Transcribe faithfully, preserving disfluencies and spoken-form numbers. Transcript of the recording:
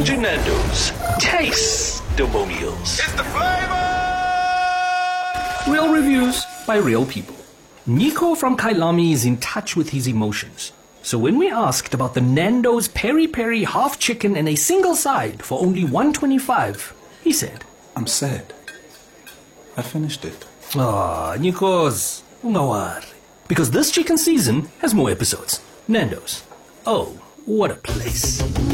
Welcome to Nando's Taste-Demonials. It's the flavor! Real reviews by real people. Nico from Kailami is in touch with his emotions. So when we asked about the Nando's Peri Peri half chicken and a single side for only one twenty-five, he said, I'm sad. I finished it. Ah, Nikos, ungawari. Because this chicken season has more episodes. Nando's. Oh, what a place.